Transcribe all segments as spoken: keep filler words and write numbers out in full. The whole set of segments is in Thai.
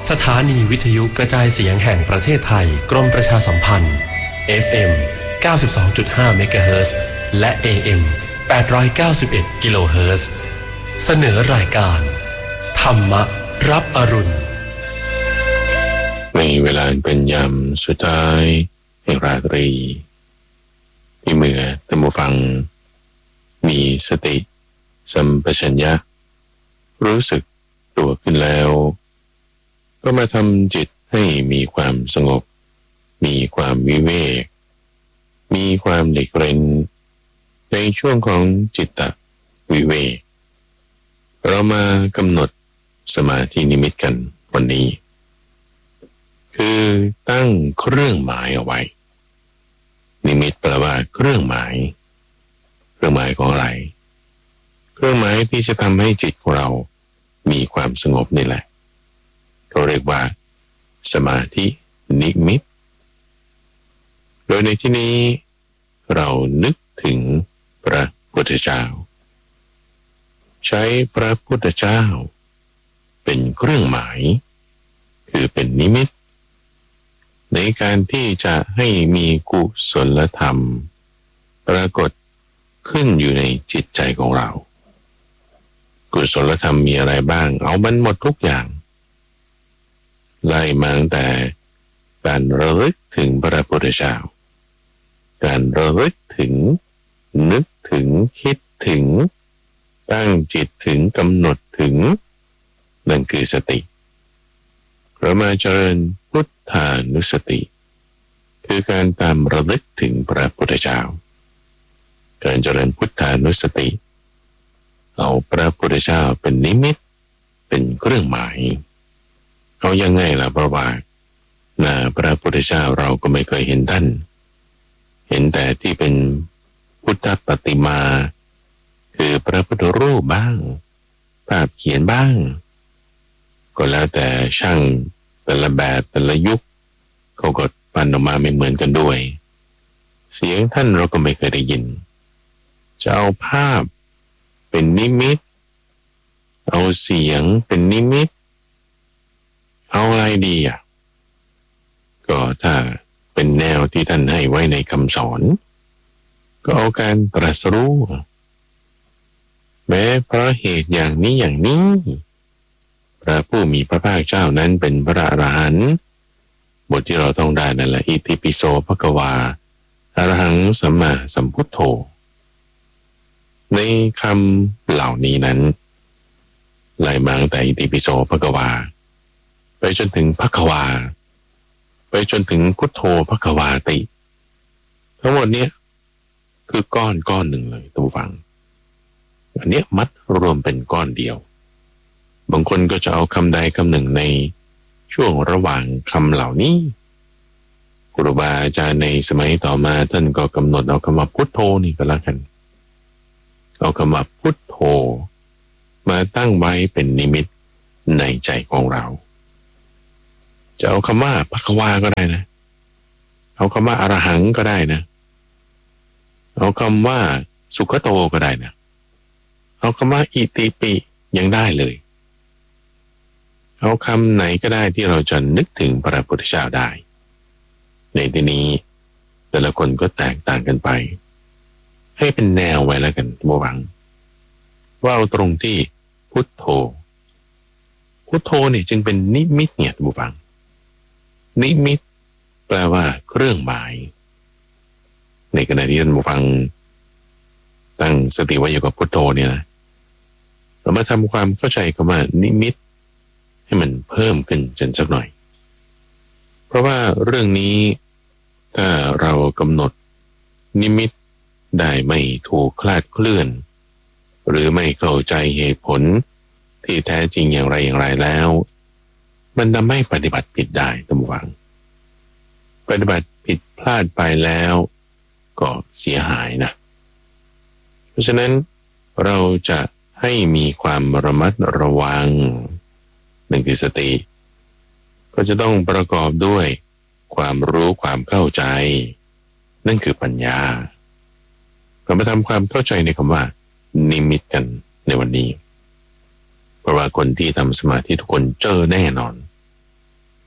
สถานีวิทยุกระจายเสียงแห่งประเทศไทยกรมประชาสัมพันธ์ เอฟ เอ็ม เก้าสิบสองจุดห้า เมกะเฮิรตซ์และ เอ เอ็ม แปดร้อยเก้าสิบเอ็ด กิโลเฮิรตซ์เสนอรายการธรรมรับอรุณในเวลาเป็นยามสุดท้ายแห่งราตรีที่เมื่อท่านผู้ฟังมีสติสัมปชัญญะรู้สึกตัวขึ้นแล้วก็มาทำจิตให้มีความสงบมีความวิเวกมีความหลีกเร้นในช่วงของจิตตวิเวกเรามากำหนดสมาธินิมิตกันวันนี้คือตั้งเครื่องหมายเอาไว้นิมิตแปลว่าเครื่องหมายเครื่องหมายของอะไรเครื่องหมายที่จะทำให้จิตของเรามีความสงบนี่แหละเราเรียกว่าสมาธินิมิตโดยในที่นี้เรานึกถึงพระพุทธเจ้าใช้พระพุทธเจ้าเป็นเครื่องหมายคือเป็นนิมิตในการที่จะให้มีกุศลธรรมปรากฏขึ้นอยู่ในจิตใจของเรากุศลธรรมมีอะไรบ้างเอามันหมดทุกอย่างไล่มาตั้งแต่การระลึกถึงพระพุทธเจ้าการระลึกถึงนึกถึงคิดถึงตั้งจิตถึงกำหนดถึงนั่นคือสติเรามาเจริญพุทธานุสติคือการตามระลึกถึงพระพุทธเจ้าการเจริญพุทธานุสติเอาพระพุทธเจ้าเป็นนิมิตเป็นเครื่องหมายเอายังไงล่ะเพราะว่าหน้าพระพุทธเจ้าเราก็ไม่เคยเห็นท่านเห็นแต่ที่เป็นพุทธปฏิมาคือพระพุทธรูปบ้างภาพเขียนบ้างก็แล้วแต่ช่างแต่ละแบบแต่ละยุคเขาก็ปั้นออกมาไม่เหมือนกันด้วยเสียงท่านเราก็ไม่เคยได้ยินจะเอาภาพเป็นนิมิตเอาเสียงเป็นนิมิตเอาอะไรดีอ่ะก็ถ้าเป็นแนวที่ท่านให้ไว้ในคำสอนก็เอาการตรัสรู้แม้เพราะเหตุอย่างนี้อย่างนี้พระผู้มีพระภาคเจ้านั้นเป็นพระอรหันต์บทที่เราต้องได้นั่นแหละอิติปิโสภควาอรหังสัมมาสัมพุทโธในคำเหล่านี้นั้นไล่มาตั้งแต่อิติปิโสภควาไปจนถึงภควาไปจนถึงพุทโธภควาติทั้งหมดเนี้ยคือก้อนก้อนหนึ่งเลยตัวฟังอันเนี้ยมัดรวมเป็นก้อนเดียวบางคนก็จะเอาคำใดคำหนึ่งในช่วงระหว่างคำเหล่านี้ครูบาอาจารย์ในสมัยต่อมาท่านก็กำหนดเอาคำว่าพุทโธนี่ก็แล้วกันเอาคำว่าพุทโธมาตั้งไว้เป็นนิมิตในใจของเราจะเอาคำว่าภควาก็ได้นะเอาคำว่าอรหังก็ได้นะเอาคำว่าสุขโตก็ได้นะเอาคำว่าอิติปิยังได้เลยเอาคำไหนก็ได้ที่เราจะนึกถึงพระพุทธเจ้าได้ในที่นี้แต่ละคนก็แตกต่างกันไปให้เป็นแนวไว้แล้วกันบัวหวังว่าเอาตรงที่พุทโธพุทโธนี่จึงเป็นนิมิตเนี่ยบัวหวังนิมิตแปลว่าเครื่องหมายในขณะที่ท่านผู้ฟังตั้งสติไว้อยู่กับพุทโธเนี่ยนะเรามาทำความเข้าใจคำว่านิมิตให้มันเพิ่มขึ้นจนสักหน่อยเพราะว่าเรื่องนี้ถ้าเรากำหนดนิมิตได้ไม่ถูกคลาดเคลื่อนหรือไม่เข้าใจเหตุผลที่แท้จริงอย่างไรอย่างไรแล้วมันทำให้ปฏิบัติผิดได้ท่านผู้ฟังปฏิบัติผิดพลาดไปแล้วก็เสียหายนะเพราะฉะนั้นเราจะให้มีความระมัดระวังหนึ่งคือสติก็จะต้องประกอบด้วยความรู้ความเข้าใจนั่นคือปัญญาเรามาทำความเข้าใจในคำว่านิมิตกันในวันนี้เพราะว่าคนที่ทำสมาธิทุกคนเจอแน่นอน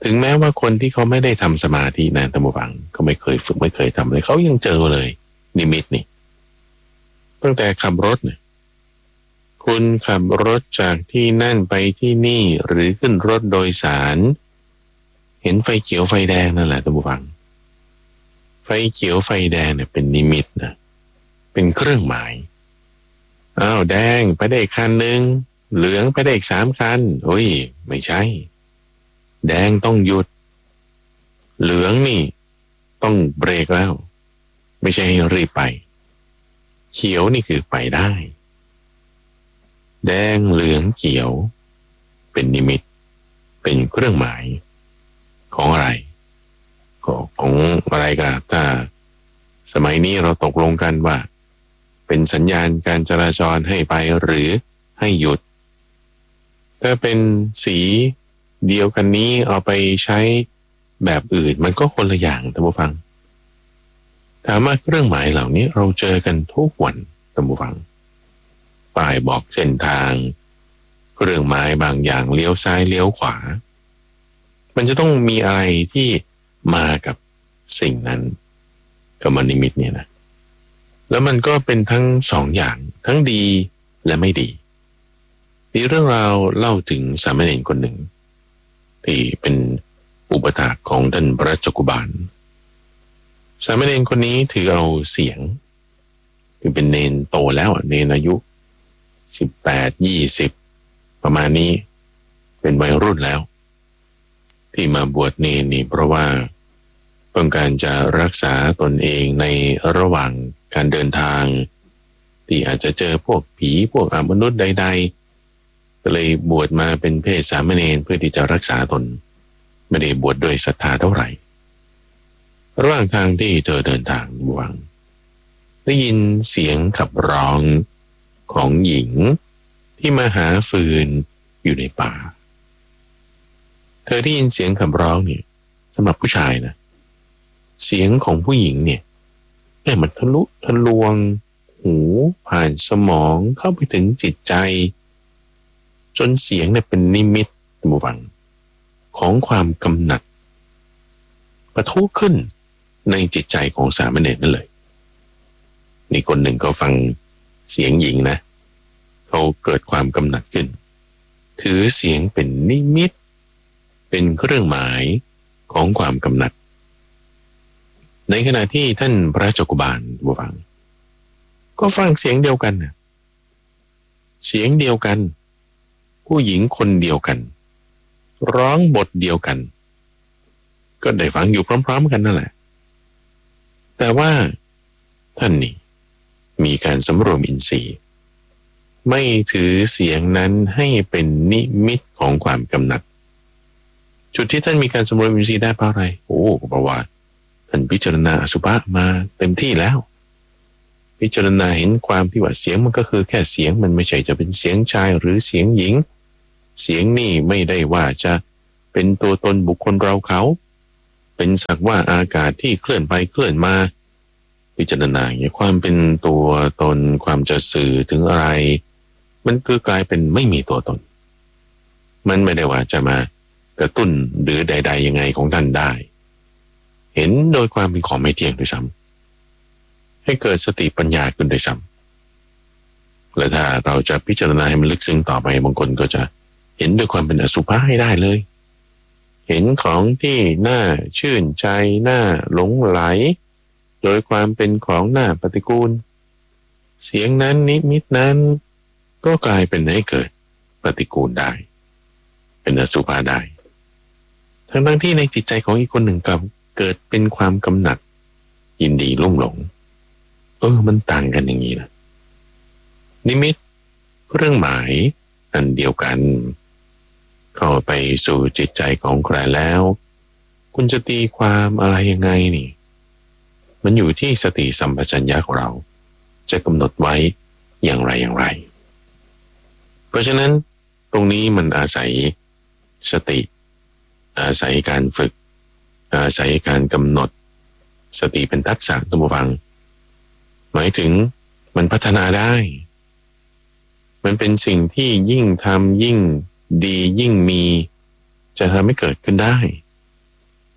ถึงแม้ว่าคนที่เขาไม่ได้ทำสมาธินะท่านผู้ฟังเขาไม่เคยฝึกไม่เคยทำเลยเขายังเจอเลยนิมิตนี่ตั้งแต่ขับรถเนี่ยคุณขับรถจากที่นั่นไปที่นี่หรือขึ้นรถโดยสารเห็นไฟเขียวไฟแดงนั่นแหละท่านผู้ฟังไฟเขียวไฟแดงเนี่ยเป็นนิมิตนะเป็นเครื่องหมายอ้าวแดงไปได้อีกคันหนึ่งเหลืองไปได้อีกสามคันโอ้ยไม่ใช่แดงต้องหยุดเหลืองนี่ต้องเบรกแล้วไม่ใช่ให้รีบไปเขียวนี่คือไปได้แดงเหลืองเขียวเป็นนิมิตเป็นเครื่องหมายของอะไรของอะไรกันถ้าสมัยนี้เราตกลงกันว่าเป็นสัญญาณการจราจรให้ไปหรือให้หยุดถ้าเป็นสีเดียวกันนี้เอาไปใช้แบบอื่นมันก็คนละอย่างท่านผู้ฟังถามว่าเครื่องหมายเหล่านี้เราเจอกันทุกวันท่านผู้ฟังป้ายบอกเส้นทางเครื่องหมายบางอย่างเลี้ยวซ้ายเลี้ยวขวามันจะต้องมีอะไรที่มากับสิ่งนั้นกับมนิมิตเนี่ยนะแล้วมันก็เป็นทั้งสองอย่างทั้งดีและไม่ดีมีเรื่องราวเล่าถึงสามเณรคนหนึ่งที่เป็นอุปถากของท่านพระจักกุบาลสามเณรคนนี้ถือเอาเสียงคือเป็นเนนโตแล้วเนนอายุสิบแปดยี่สิบประมาณนี้เป็นวัยรุ่นแล้วที่มาบวชเนนนี่เพราะว่าต้องการจะรักษาตนเองในระหว่างการเดินทางที่อาจจะเจอพวกผีพวกอมนุษย์ใดๆก็เลยบวชมาเป็นเพศสามเณรเพื่อที่จะรักษาตนไม่ได้บวชด้วยศรัทธาเท่าไหร่ระหว่างทางที่เธอเดินทางบวงได้ยินเสียงขับร้องของหญิงที่มาหาฟืนอยู่ในป่าเธอได้ยินเสียงขับร้องเนี่ยสำหรับผู้ชายนะเสียงของผู้หญิงเนี่ยแม่มันทะลุทะลวงหูผ่านสมองเข้าไปถึงจิตใจจนเสียงเนี่ยเป็นนิมิตท่านผู้ฟังของความกำหนัดปะทุขึ้นในจิตใจของสามเณรนั่นเลยนี่คนหนึ่งก็ฟังเสียงหญิงนะเขาเกิดความกำหนัดขึ้นถือเสียงเป็นนิมิตเป็นเครื่องหมายของความกำหนัดในขณะที่ท่านพระจักกุบาลผู้ฟังก็ฟังเสียงเดียวกันนะเสียงเดียวกันผู้หญิงคนเดียวกันร้องบทเดียวกันก็ได้ฟังอยู่พร้อมๆกันนั่นแหละแต่ว่าท่านนี่มีการสำรวมอินทรีย์ไม่ถือเสียงนั้นให้เป็นนิมิตของความกำหนัดจุดที่ท่านมีการสำรวมอินทรีย์ได้เพราะอะไรโอ้เพราะว่าท่านพิจารณาอสุภะมาเต็มที่แล้วพิจารณาเห็นความที่ว่าเสียงมันก็คือแค่เสียงมันไม่ใช่จะเป็นเสียงชายหรือเสียงหญิงเสียงนี่ไม่ได้ว่าจะเป็นตัวตนบุคคลเราเขาเป็นสักว่าอากาศที่เคลื่อนไปเคลื่อนมาพิจารณาอย่างความเป็นตัวตนความจะสื่อถึงอะไรมันคือกลายเป็นไม่มีตัวตนมันไม่ได้ว่าจะมากระตุ้นหรือใดๆยังไงของท่านได้เห็นโดยความเป็นของไม่เที่ยงด้วยซ้ำให้เกิดสติปัญญาขึ้นด้วยซ้ำและถ้าเราจะพิจารณาให้มันลึกซึ้งต่อไปบางคนก็จะเห็นด้วยความเป็นอสุภะให้ได้เลยเห็นของที่น่าชื่นใจน่าหลงไหลโดยความเป็นของน่าปฏิกูลเสียงนั้นนิมิตนั้นก็กลายเป็นให้เกิดปฏิกูลได้เป็นอสุภะได้ทั้งทั้งที่ในจิตใจของอีกคนหนึ่งกลับเกิดเป็นความกำหนัดยินดีลุ่มหลงเออมันต่างกันอย่างนี้นะนิมิตเรื่องหมายอันเดียวกันเข้าไปสู่จิตใจของใครแล้วคุณจะตีความอะไรยังไงนี่มันอยู่ที่สติสัมปชัญญะของเราจะกำหนดไว้อย่างไรอย่างไรเพราะฉะนั้นตรงนี้มันอาศัยสติอาศัยการฝึกอาศัยการกำหนดสติเป็นทักษะท่านผู้ฟังหมายถึงมันพัฒนาได้มันเป็นสิ่งที่ยิ่งทำยิ่งดียิ่งมีจะทำให้เกิดขึ้นได้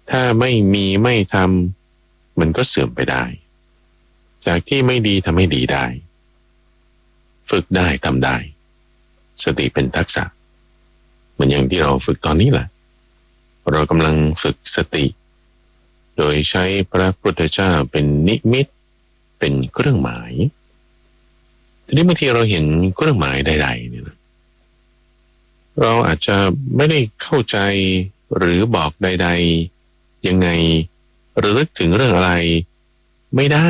ถ้าไม่มีไม่ทำมันก็เสื่อมไปได้จากที่ไม่ดีทำให้ดีได้ฝึกได้ทำได้สติเป็นทักษะเหมือนอย่างที่เราฝึกตอนนี้แหละเรากำลังฝึกสติโดยใช้พระพุทธเจ้าเป็นนิมิตเป็นเครื่องหมายทีนี้บางทีเราเห็นเครื่องหมายใดๆเนี่ยนะเราอาจจะไม่ได้เข้าใจหรือบอกใดๆยังไงระลึกถึงเรื่องอะไรไม่ได้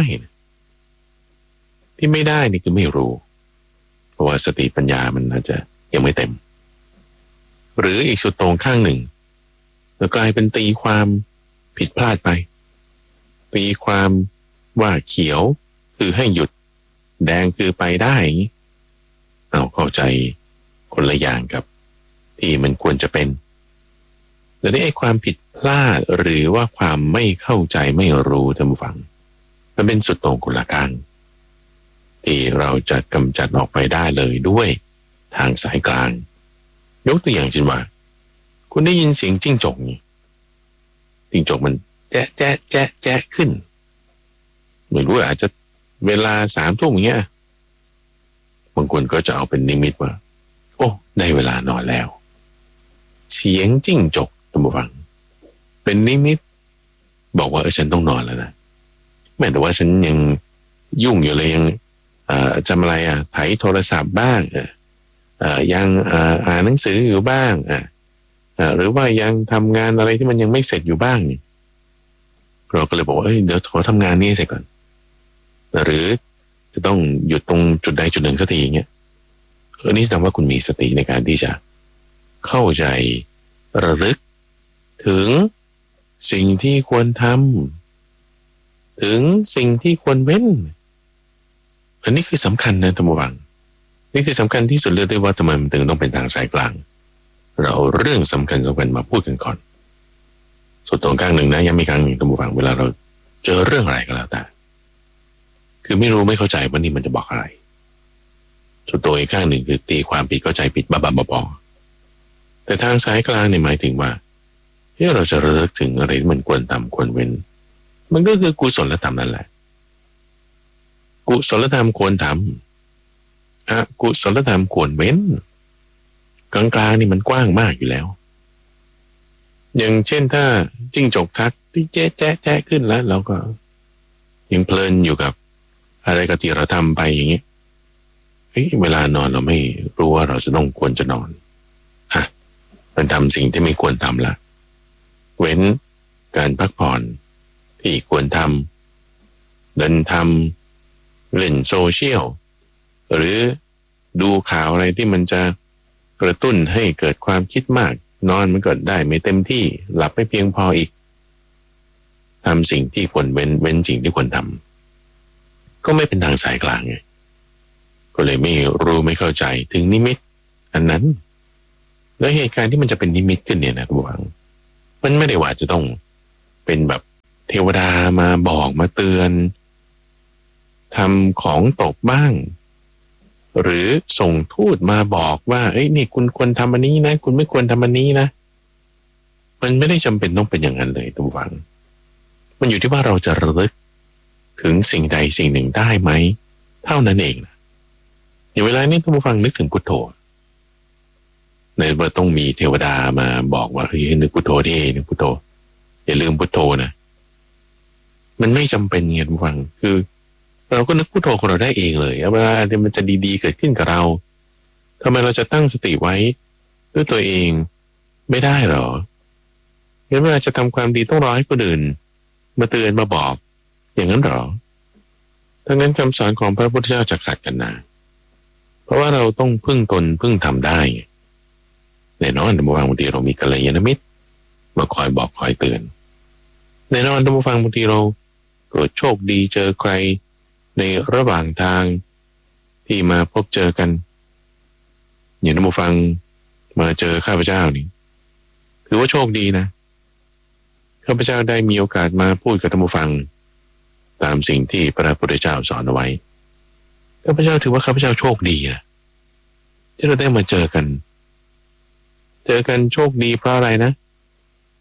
ที่ไม่ได้นี่คือไม่รู้เพราะว่าสติปัญญามันอาจจะยังไม่เต็มหรืออีกสุดตรงข้างหนึ่งแล้วกลายเป็นตีความผิดพลาดไปตีความว่าเขียวคือให้หยุดแดงคือไปได้เอาเข้าใจคนละอย่างกับที่มันควรจะเป็นแต่นี่ไอ้ความผิดพลาดหรือว่าความไม่เข้าใจไม่รู้ท่านผู้ฟังมันเป็นสุดตรงคนละกลางที่เราจะกำจัดออกไปได้เลยด้วยทางสายกลางยกตัวอย่างเช่นว่าคุณได้ยินเสียงจิ้งจกนี่จิ้งจกมันแจ๊ะแจ๊ะแจ๊ะแจ๊ะขึ้นไม่รู้อาจจะเวลาสามทุ่มอย่างเงี้ยบางคนก็จะเอาเป็นนิมิตว่าโอ้ได้เวลานอนแล้วเสียงจิ้งจกท่านผู้ฟังเป็นนิมิตบอกว่าเออฉันต้องนอนแล้วนะแม้แต่ว่าฉันยังยุ่งอยู่เลยยังจำอะไรอ่ะไถโทรศัพท์บ้างอ่ายังอ่านหนังสืออยู่บ้างอ่าหรือว่ายังทำงานอะไรที่มันยังไม่เสร็จอยู่บ้างนี่เราก็เลยบอกว่าเอ้ยเดี๋ยวขอทำงานนี้เสร็จก่อนหรือจะต้องหยุดตรงจุดใดจุดหนึ่งสักทีอย่างเงี้ยเออนี่แสดงว่าคุณมีสติในการที่จะเข้าใจระลึกถึงสิ่งที่ควรทำถึงสิ่งที่ควรเว้นอันนี้คือสำคัญนะท่านผู้ฟังนี่คือสำคัญที่สุดเลยด้วยว่าทำไมมันถึงต้องเป็นทางสายกลางเราเอาเรื่องสำคัญสำคัญมาพูดกันก่อนส่วนตรงกลางหนึ่งนะยังมีครั้งหนึ่งท่านผู้ฟังเวลาเราเจอเรื่องอะไรก็แล้วแต่คือไม่รู้ไม่เข้าใจว่านี่มันจะบอกอะไรส่วนตัวอีกข้างหนึ่งคือตีความผิดเข้าใจผิดบ้าๆบอๆแต่ทางสายกลางเนี่ยหมายถึงว่าที่เราจะระลึกถึงอะไรที่มันควรทำควรเว้นมันก็คือกุศลธรรมนั่นแหละกุศลธรรมควรทำอกุศลธรรมควรเว้นกลางๆนี่มันกว้างมากอยู่แล้วอย่างเช่นถ้าจิ้งจกทักที่แจ๊ะแจ๊ะแจ๊ะขึ้นแล้วเราก็ยังเพลินอยู่กับอะไรก็ที่เราทำไปอย่างเงี้ยเฮ้ยเวลานอนเราไม่รู้ว่าเราจะต้องควรจะนอนอ่ะมันทำสิ่งที่ไม่ควรทำละเว้นการพักผ่อนที่ควรทำเดินทำเล่นโซเชียลหรือดูข่าวอะไรที่มันจะกระตุ้นให้เกิดความคิดมากนอนมันก็ได้ไม่เต็มที่หลับไม่เพียงพออีกทำสิ่งที่ควรเว้นเว้นสิ่งที่ควรทำก็ไม่เป็นทางสายกลางไงก็เลยไม่รู้ไม่เข้าใจถึงนิมิตอันนั้นแล้วเหตุการณ์ที่มันจะเป็นนิมิตขึ้นเนี่ยนะคุณผู้ฟังมันไม่ได้ว่าจะต้องเป็นแบบเทวดามาบอกมาเตือนทำของตกบ้างหรือส่งทูตมาบอกว่าเอ้ยนี่คุณควรทำอันนี้นะคุณไม่ควรทำอันนี้นะมันไม่ได้จำเป็นต้องเป็นอย่างนั้นเลยทุกฝังมันอยู่ที่ว่าเราจะระลึกถึงสิ่งใดสิ่งหนึ่งได้ไหมเท่านั้นเองนะอย่างเวลานี้ทุกฝังนึกถึงพุทโธในว่าต้องมีเทวดามาบอกว่าเฮ้ยนึกพุทโธดินึกพุทโธอย่าลืมพุทโธนะมันไม่จำเป็นไงทุกฝังคือเราก็นึกพุทโธของเราได้เองเลยเวลาอะไรมันจะดีๆเกิดขึ้นกับเราทำไมเราจะตั้งสติไว้ด้วยตัวเองไม่ได้หรองั้นเวลาจะทำความดีต้องรอให้คนอื่นมาเตือนมาบอกอย่างนั้นหรอถ้างั้นคำสอนของพระพุทธเจ้าจะขัดกันนะเพราะว่าเราต้องพึ่งตนพึ่งทำได้แน่นอนธรรมฟังบางทีเรามีกัลยาณมิตรมาคอยบอกคอยเตือนแน่นอนธรรมฟังบางทีเราเกิดโชคดีเจอใครในระหว่างทางที่มาพบเจอกันอย่างท่านผู้ฟังมาเจอข้าพเจ้านี่ถือว่าโชคดีนะข้าพเจ้าได้มีโอกาสมาพูดกับท่านผู้ฟังตามสิ่งที่พระพุทธเจ้าสอนเอาไว้ข้าพเจ้าถือว่าข้าพเจ้าโชคดีนะที่เราได้มาเจอกันเจอกันโชคดีเพราะอะไรนะเพ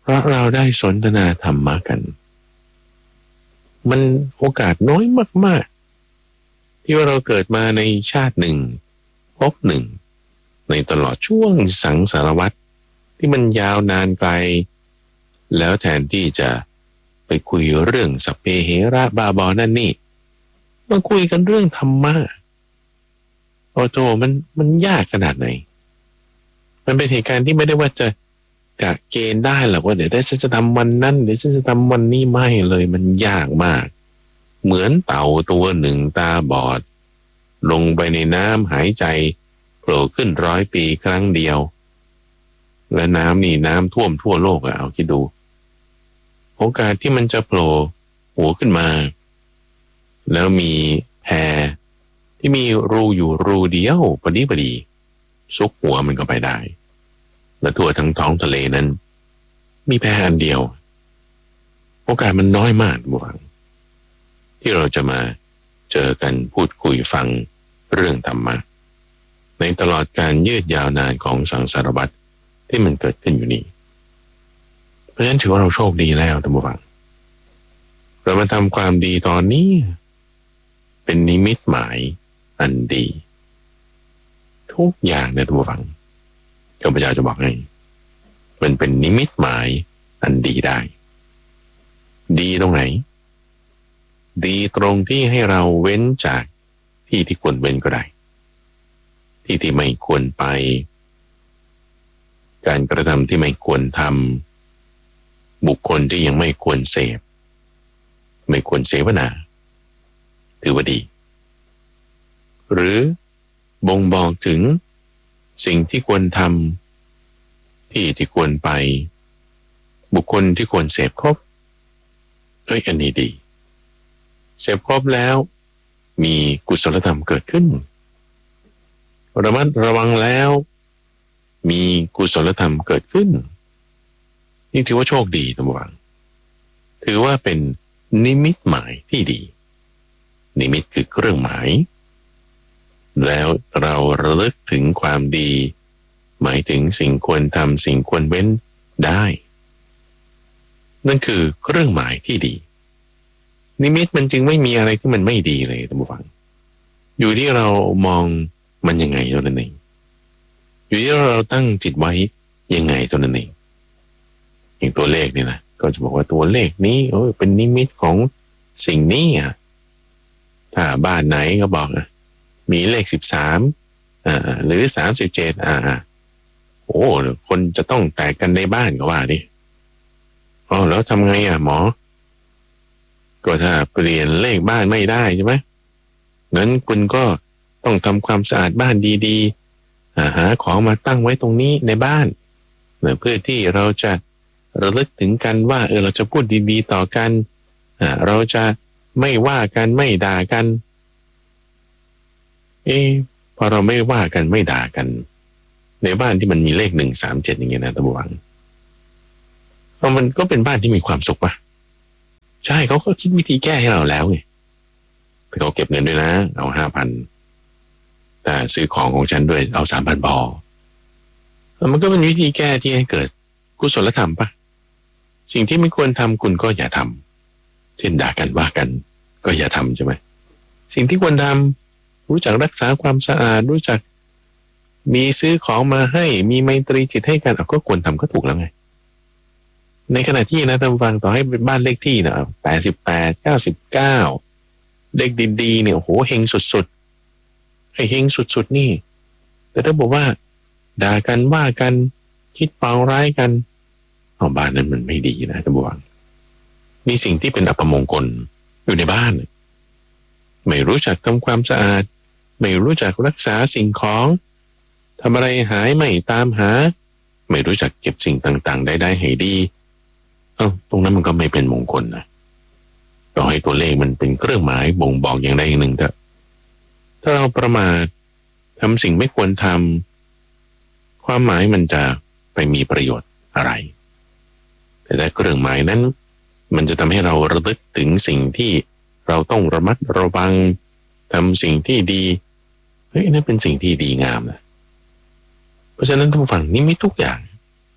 เพราะเราได้สนทนาธรรมะกันมันโอกาสน้อยมากๆที่ว่าเราเกิดมาในชาติหนึ่งพบหนึ่งในตลอดช่วงสังสารวัฏที่มันยาวนานไกลแล้วแทนที่จะไปคุยเรื่องสัพเพเหระบาบอนั่นนี่มาคุยกันเรื่องธรรมะโอ้โธมันมันยากขนาดไหนมันเป็นเหตุการณ์ที่ไม่ได้ว่าจะกะเกณฑ์ได้หรอกว่าเดี๋ยวได้ฉันจะทำวันนั้นเดี๋ยวฉันจะทำวันนี้ไม่เลยมันยากมากเหมือนเต่าตัวหนึ่งตาบอดลงไปในน้ำหายใจโผล่ขึ้นร้อยปีครั้งเดียวและน้ำนี่น้ำท่วมทั่วโลกอะเอาคิดดูโอกาสที่มันจะโผล่หัวขึ้นมาแล้วมีแพที่มีรูอยู่รูเดียวพอดีพอดีซุกหัวมันก็ไปได้และทั่วทั้งท้องทะเลนั้นมีแพอันเดียวโอกาสมันน้อยมากบุฟังที่เราจะมาเจอกันพูดคุยฟังเรื่องธรรมะในตลอดการยืดยาวนานของสังสารวัฏที่มันเกิดขึ้นอยู่นี้เพราะฉะนั้นถือว่าเราโชคดีแล้วท่านผู้ฟังเรามาทำความดีตอนนี้เป็นนิมิตหมายอันดีทุกอย่างเนี่ยท่านผู้ฟังข้าพเจ้าจะบอกให้มันเป็นนิมิตหมายอันดีได้ดีตรงไหนดีตรงที่ให้เราเว้นจากที่ที่ควรเว้นก็ได้ที่ที่ไม่ควรไปการกระทำที่ไม่ควรทำบุคคลที่ยังไม่ควรเสพไม่ควรเสวนาถือว่าดีหรือบ่งบอกถึงสิ่งที่ควรทำที่ที่ควรไปบุคคลที่ควรเสพครบเอ้ยอันนี้ดีเสพครบแล้วมีกุศลธรรมเกิดขึ้นระมัดระวังแล้วมีกุศลธรรมเกิดขึ้นนี่ถือว่าโชคดีท่านผู้ฟังถือว่าเป็นนิมิตหมายที่ดีนิมิตคือเครื่องหมายแล้วเราระลึกถึงความดีหมายถึงสิ่งควรทำสิ่งควรเว้นได้นั่นคือเครื่องหมายที่ดีนิมิตมันจึงไม่มีอะไรที่มันไม่ดีเลยท่านผู้ฟังอยู่ที่เรามองมันยังไงเท่านั้นเองอยู่ที่เราตั้งจิตไว้ยังไงเท่านั้นเองอย่างตัวเลขนี่นะก็จะบอกว่าตัวเลขนี้โอ้ยเป็นนิมิตของสิ่งนี้อ่ะถ้าบ้านไหนก็บอกอ่ะมีเลขสิบสามอ่าหรือสามสิบเจ็ดอ่าโอ้คนจะต้องแตกกันในบ้านก็ว่าดิอ๋อแล้วทำไงอ่ะหมอก็ถ้าเปลี่ยนเลขบ้านไม่ได้ใช่ไหมงั้นคุณก็ต้องทำความสะอาดบ้านดีๆหาของมาตั้งไว้ตรงนี้ในบ้านเพื่อที่เราจะระลึกถึงกันว่าเออเราจะพูดดีๆต่อกันเราจะไม่ว่ากันไม่ด่ากันเออพอเราไม่ว่ากันไม่ด่ากันในบ้านที่มันมีเลขหนึ่งสามเจ็ดอย่างเงี้ยนะตะบวังเอามันก็เป็นบ้านที่มีความสุขป่ะใช่เขาก็คิดวิธีแก้ให้เราแล้วไงแต่เขาเก็บเงินด้วยนะเอาห้าพันแต่ซื้อของของฉันด้วยเอาสามพันพอมันก็เป็นวิธีแก้ที่ให้เกิดกุศลธรรมป่ะสิ่งที่ไม่ควรทำคุณก็อย่าทำเช่นด่ากันว่ากันก็อย่าทำใช่ไหมสิ่งที่ควรทำรู้จักรักษาความสะอาดรู้จักมีซื้อของมาให้มีไมตรีจิตให้กันเอาก็ควรทำก็ถูกแล้วไงในขณะที่นะท่านฟังต่อให้เป็นบ้านเลขที่นะแปดสิบแปดเก้าสิบเก้าเลขดีๆเนี่ยโอ้โหเฮงสุดๆไอ้เฮงสุดๆนี่แต่ถ้าบอกว่าด่ากันว่ากันคิดปองร้ายกันเอาบ้านนั้นมันไม่ดีนะท่านฟังมีสิ่งที่เป็นอัปมงคลอยู่ในบ้านไม่รู้จักทำความสะอาดไม่รู้จักรักษาสิ่งของทำอะไรหายไม่ตามหาไม่รู้จักเก็บสิ่งต่างๆได้ๆให้ดีเอ้าตรงนั้นมันก็ไม่เป็นมงคลนะต่อให้ตัวเลขมันเป็นเครื่องหมายบ่งบอกอย่างใดอย่างหนึ่งเถอะถ้าเราประมาททำสิ่งไม่ควรทำความหมายมันจะไปมีประโยชน์อะไรแต่ถ้าเครื่องหมายนั้นมันจะทำให้เราระลึกถึงสิ่งที่เราต้องระมัดระวังทำสิ่งที่ดีเฮ้ยนั่นเป็นสิ่งที่ดีงามนะเพราะฉะนั้นทุกฝั่งนี้มีทุกอย่าง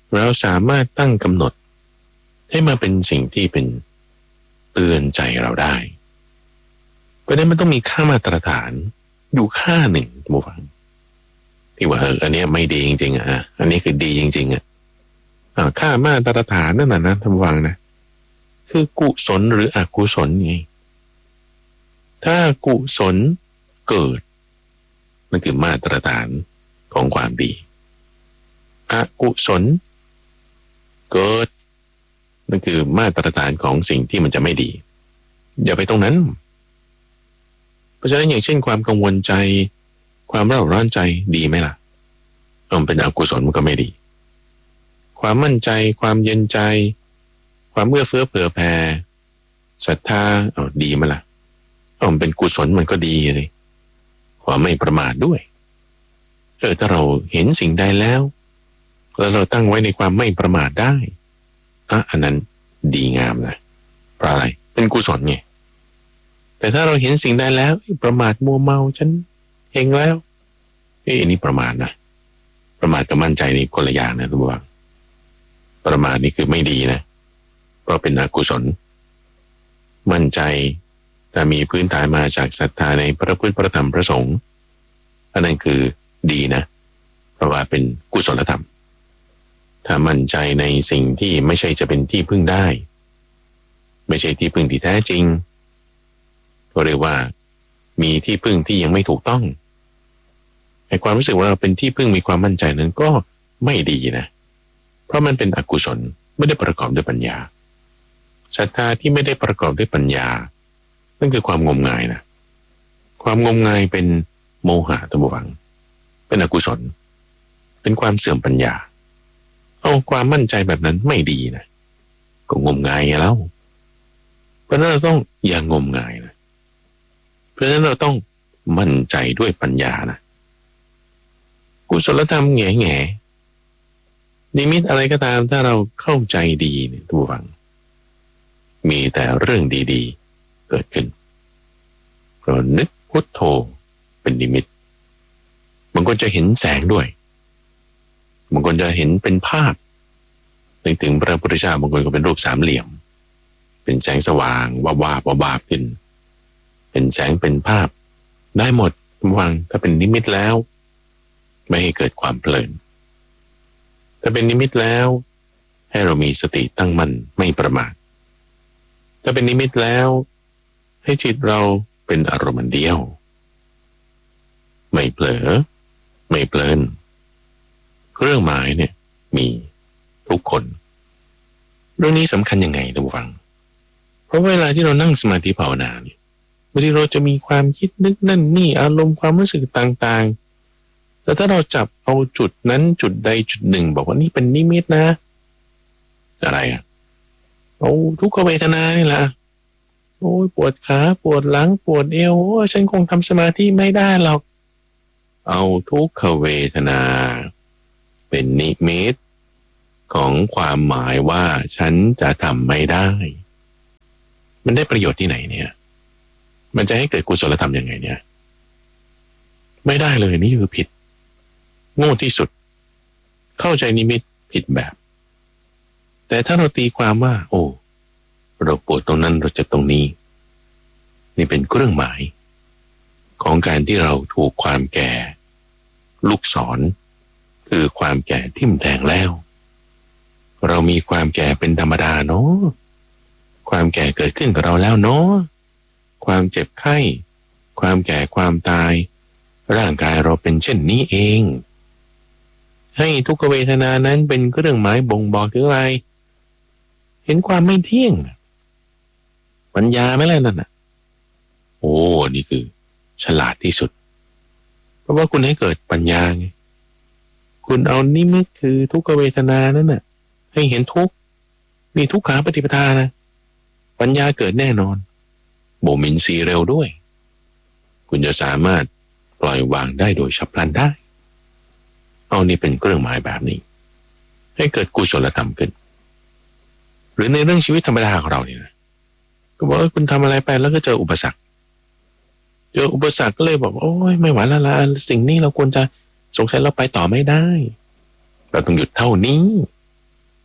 เราสามารถตั้งกำหนดให้มาเป็นสิ่งที่เป็นเตือนใจเราได้เพราะนั้นมันต้องมีค่ามาตรฐานอยู่ค่าหนึ่งท่านผู้ฟังที่ว่าเอออันนี้ไม่ดีจริงๆอ่ะอันนี้คือดีจริงๆอ่ะค่ามาตรฐานนั่นน่ะนะท่านผู้ฟังนะคือกุศลหรืออกุศลไงถ้ากุศลเกิดนั่นคือมาตรฐานของความดีอกุศลเกิดนั่นคือมาตรฐานของสิ่งที่มันจะไม่ดีอย่าไปตรงนั้นเพราะฉะนั้นอย่างเช่นความกังวลใจความเร่าร้อนใจดีไหมล่ะมันเป็นอกุศลมันก็ไม่ดีความมั่นใจความเย็นใจความเอื้อเฟื้อเผื่อแผ่ศรัทธาเอาดีไหมล่ะมันเป็นกุศลมันก็ดีเลยความไม่ประมาทด้วยเออถ้าเราเห็นสิ่งใดแล้วแล้วเราตั้งไว้ในความไม่ประมาทได้อ่ะอันนั้นดีงามนะเพราะอะไรเป็นกุศลไงแต่ถ้าเราเห็นสิ่งใดแล้วประมาทมัวเมาฉันเฮงแล้วเอ้ยนี่ประมาทนะประมาทกับมั่นใจนี่คนละอย่างนะทุกท่านประมาทนี่คือไม่ดีนะเพราะเป็นอกุศลมั่นใจแต่มีพื้นฐานมาจากศรัทธาในพระพุทธพระธรรมพระสงฆ์อันนั้นคือดีนะเพราะว่าเป็นกุศลธรรมถ้ามั่นใจในสิ่งที่ไม่ใช่จะเป็นที่พึ่งได้ไม่ใช่ที่พึ่งที่แท้จริงก็เรียกว่ามีที่พึ่งที่ยังไม่ถูกต้องไอ้ความรู้สึกว่าเราเป็นที่พึ่งมีความมั่นใจนั้นก็ไม่ดีนะเพราะมันเป็นอกุศลไม่ได้ประกอบด้วยปัญญาศรัทธาที่ไม่ได้ประกอบด้วยปัญญานั่นคือความงมงายนะความงมงายเป็นโมหะท่านผู้ฟังเป็นอกุศลเป็นความเสื่อมปัญญาเอาความมั่นใจแบบนั้นไม่ดีนะก็งมงายแล้วเพราะนั้นเราต้องอย่างงมงายนะเพราะฉะนั้นเราต้องมั่นใจด้วยปัญญานะกุศลธรรมแง่แง่นิมิตอะไรก็ตามถ้าเราเข้าใจดีเนี่ยทุกฝังมีแต่เรื่องดีๆเกิดขึ้นเรานึกพุทโธเป็นนิมิตบางคนจะเห็นแสงด้วยบางคนจะเห็นเป็นภาพนึกถึงพระพุทธเจ้าบางคนก็เป็นรูปสามเหลี่ยมเป็นแสงสว่างวาบวาบวาบขึ้นเป็นแสงเป็นภาพได้หมดทุกฝังถ้าเป็นนิมิตแล้วไม่ให้เกิดความเพลินถ้าเป็นนิมิตแล้วให้เรามีสติตั้งมั่นไม่ประมาทถ้าเป็นนิมิตแล้วให้จิตเราเป็นอารมณ์เดียวไม่เผลอไม่เพลินเครื่องหมายเนี่ยมีทุกคนเรื่องนี้สำคัญยังไงท่านผู้ฟังเพราะเวลาที่เรานั่งสมาธิภาวนาเนี่ยบางทีเราจะมีความคิดนึกนั่นนี่อารมณ์ความรู้สึกต่างๆแล้วถ้าเราจับเอาจุดนั้นจุดใดจุดหนึ่งบอกว่านี่เป็นนิมิตนะอะไรอ่ะเอาทุกขเวทนานี่แหละโอ้ยปวดขาปวดหลังปวดเอวโอ้ฉันคงทำสมาธิไม่ได้หรอกเอาทุกขเวทนาเป็นนิมิตของความหมายว่าฉันจะทำไม่ได้มันได้ประโยชน์ที่ไหนเนี่ยมันจะให้เกิดกุศลธรรมยังไงเนี่ยไม่ได้เลยนี่คือผิดโง่ที่สุดเข้าใจนิมิตผิดแบบแต่ถ้าเราตีความว่าโอ้เราปวดตรงนั้นเราเจ็บตรงนี้นี่เป็นเครื่องหมายของการที่เราถูกความแก่ลูกศรคือความแก่ทิ่มแทงแล้วเรามีความแก่เป็นธรรมดาเนาะความแก่เกิดขึ้นกับเราแล้วเนาะความเจ็บไข้ความแก่ความตายร่างกายเราเป็นเช่นนี้เองให้ทุกขเวทนานั้นเป็นเครื่องหมายบ่งบอกถึงอะไรเห็นความไม่เที่ยงปัญญาไหมล่ะนั่นน่ะโอ้นี่คือฉลาดที่สุดเพราะว่าคุณให้เกิดปัญญาไงคุณเอานิมิตคือทุกขเวทนานั่นน่ะให้เห็นทุกข์มีทุกขาปฏิปทานะปัญญาเกิดแน่นอนโบมินซีเร็วด้วยคุณจะสามารถปล่อยวางได้โดยฉับพลันได้เอานี่เป็นเครื่องหมายแบบนี้ให้เกิดกุศลธรรมขึ้นหรือในเรื่องชีวิตธรรมดาของเราเนี่ยนะก็บอกว่าคุณทำอะไรไปแล้วก็เจออุปสรรคเจออุปสรรคก็เลยบอกโอ้ยไม่ไหวแล้วล่ะสิ่งนี้เราควรจะสงสัยเราไปต่อไม่ได้เราต้องหยุดเท่านี้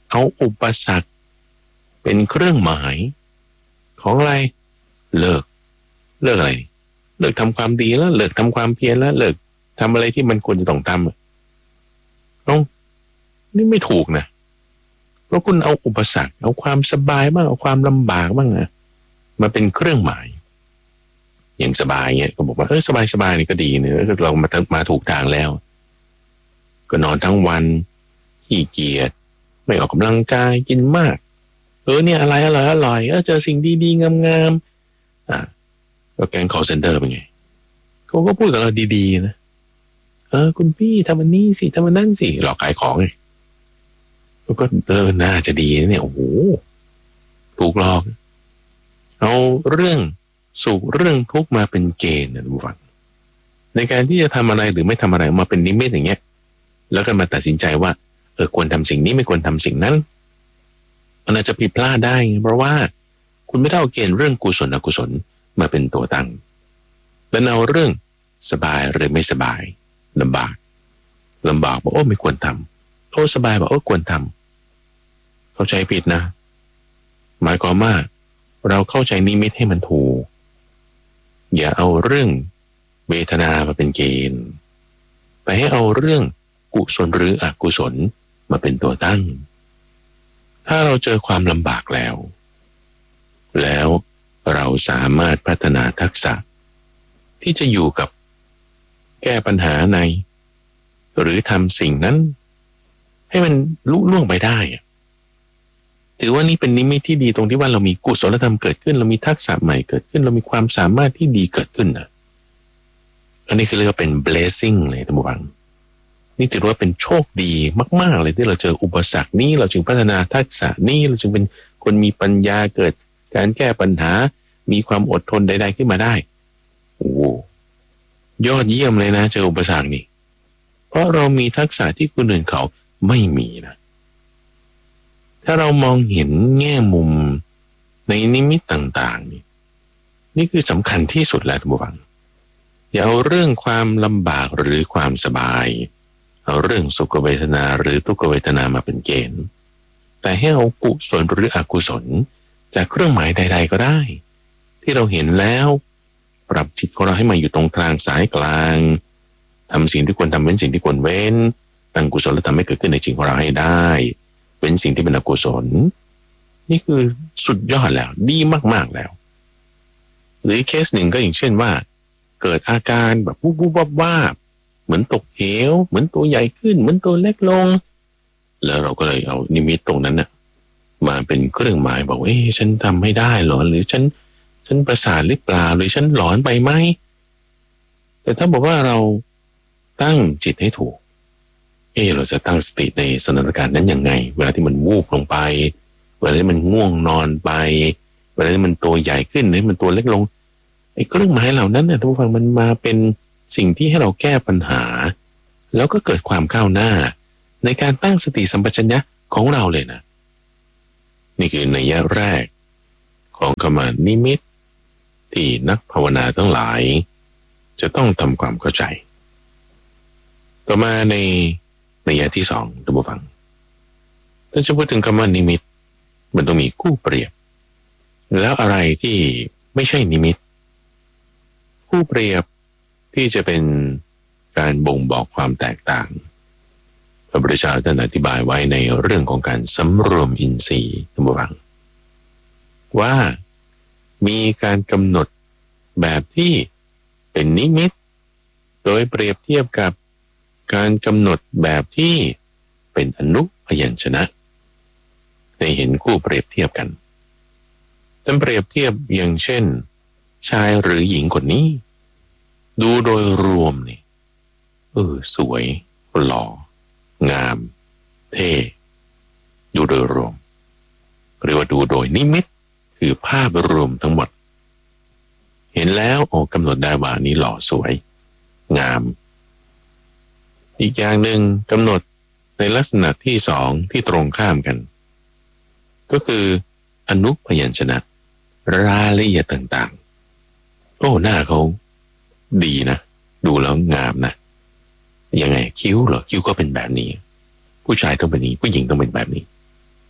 เอาอุปสรรคเป็นเครื่องหมายของอะไรเลิกเลิกอะไรเลิกทำความดีแล้วเลิกทำความเพียรแล้วเลิกทำอะไรที่มันควรจะต้องทำต้องนี่ไม่ถูกนะเพราะคุณเอาอุปสรรคเอาความสบายบ้างเอาความลำบากบ้างนะมาเป็นเครื่องหมายอย่างสบายเงี้ยก็บอกว่าเออสบายสบายนี่ก็ดีเนี่ยเรามามาถูกทางแล้วก็นอนทั้งวันขี้เกียจไม่ออกกำลังกายกินมากเออเนี่ยอะไรอร่อยอร่อยเออเจอสิ่งดีๆงามๆอ่ะก็แกงคอลเซ็นเตอร์เป็นไงเขาก็พูดกับเราดีๆนะเออคุณพี่ทำอันนี้สิทำอันนั้นสิหลอกขายของไงก็เออน่าจะดีนะเนี่ยโอ้โหถูกหลอกเอาเรื่องสุขเรื่องทุกข์มาเป็นเกณฑ์นะทุกฝั่งในการที่จะทำอะไรหรือไม่ทำอะไรมาเป็นนิมิตอย่างเงี้ยแล้วก็มาตัดสินใจว่าเออควรทำสิ่งนี้ไม่ควรทำสิ่งนั้นมันอาจจะผิดพลาดได้เพราะว่าคุณไม่ได้เอาเกณฑ์เรื่องกุศลอกุศลมาเป็นตัวตั้งแล้วเอาเรื่องสบายหรือไม่สบายลำบากลำบากบอกโอ้ไม่ควรทำโอ้สบายบอกโอ้ควรทำเข้าใจผิดนะหมายความว่าเราเข้าใจนิมิตให้มันถูกอย่าเอาเรื่องเวทนามาเป็นเกณฑ์ไปให้เอาเรื่องกุศลหรืออกุศลมาเป็นตัวตั้งถ้าเราเจอความลำบากแล้วแล้วเราสามารถพัฒนาทักษะที่จะอยู่กับแก้ปัญหาในหรือทำสิ่งนั้นให้มันลุล่วงไปได้ถือว่านี่เป็นนิมิตที่ดีตรงที่ว่าเรามีกุศลธรรมเกิดขึ้นเรามีทักษะใหม่เกิดขึ้นเรามีความสามารถที่ดีเกิดขึ้นนะอันนี้คือเรียกว่าเป็น blessing เลยท่านผู้ฟังนี่ถือว่าเป็นโชคดีมากๆเลยที่เราเจออุปสรรคนี้เราจึงพัฒนาทักษะนี้เราจึงเป็นคนมีปัญญาเกิดการแก้ปัญหามีความอดทนใดๆขึ้นมาได้โอ้ยอดเยี่ยมเลยนะเจออุปสรรคนี่เพราะเรามีทักษะที่คนอื่นเขาไม่มีนะถ้าเรามองเห็นแง่มุมในนิมิตต่างๆนี่นี่คือสำคัญที่สุดแล้วท่านผู้ฟังอย่าเอาเรื่องความลำบากหรือความสบายเอาเรื่องสุขเวทนาหรือทุกขเวทนามาเป็นเกณฑ์แต่ให้เอากุศลหรืออกุศลจากเครื่องหมายใดๆก็ได้ที่เราเห็นแล้วปรับจิตของเราให้มาอยู่ตรงกลางสายกลางทำสิ่งที่ควรทำเว้นสิ่งที่ควรเว้นตั้งกุศลและทำให้เกิดขึ้นในจิตของเราให้ได้เป็นสิ่งที่เป็นอกุศลนี่คือสุดยอดแล้วดีมากๆแล้วหรือเคสหนึ่งก็อย่างเช่นว่าเกิดอาการแบบวูบวูบวับวาบเหมือนตกเหวเหมือนตัวใหญ่ขึ้นเหมือนตัวเล็กลงแล้วเราก็เลยเอานิมิตตรงนั้นน่ะมาเป็นเครื่องหมายบอกว่าเอ๊ะฉันทำไม่ได้หรอหรือฉันฉันประสาทหรือเปล่าหรือฉันหลอนไปไหมแต่ถ้าบอกว่าเราตั้งจิตให้ถูกเออเราจะตั้งสติในสถานการณ์นั้นยังไงเวลาที่มันวูบลงไปเวลาที่มันง่วงนอนไปเวลาที่มันตัวใหญ่ขึ้นหรือมันตัวเล็กลงไอ้เครื่องหมายเหล่านั้นเนี่ยทุกฝั่งมันมาเป็นสิ่งที่ให้เราแก้ปัญหาแล้วก็เกิดความก้าวหน้าในการตั้งสติสัมปชัญญะของเราเลยนะนี่คือนัยยะแรกของคำว่านิมิตที่นักภาวนาทั้งหลายจะต้องทำความเข้าใจต่อมาในนัยยะที่สองท่านผู้ฟังถ้าจะพูดถึงคำว่านิมิตมันต้องมีคู่เปรียบแล้วอะไรที่ไม่ใช่นิมิตคู่เปรียบที่จะเป็นการบ่งบอกความแตกต่างพระพุทธเจ้าท่านอธิบายไว้ในเรื่องของการสำรวมอินทรีย์ท่านผู้ฟังว่ามีการกำหนดแบบที่เป็นนิมิตโดยเปรียบเทียบกับการกำหนดแบบที่เป็นอนุพยัญชนะในเห็นคู่เปรียบเทียบกันท่านเปรียบเทียบอย่างเช่นชายหรือหญิงคนนี้ดูโดยรวมนี่เออสวยหล่องามเท่ดูโดยรวมหรือว่าดูโดยนิมิตคือภาพรวมทั้งหมดเห็นแล้วโอ้กำหนดได้ว่านี้หล่อสวยงามอีกอย่างหนึ่งกำหนดในลักษณะที่สองที่ตรงข้ามกันก็คืออนุพยัญชนะรายละเอียดต่างๆโอ้หน้าเขาดีนะดูแล้วงามนะยังไงคิ้วเหรอคิ้วก็เป็นแบบนี้ผู้ชายต้องเป็นนี้ผู้หญิงต้องเป็นแบบนี้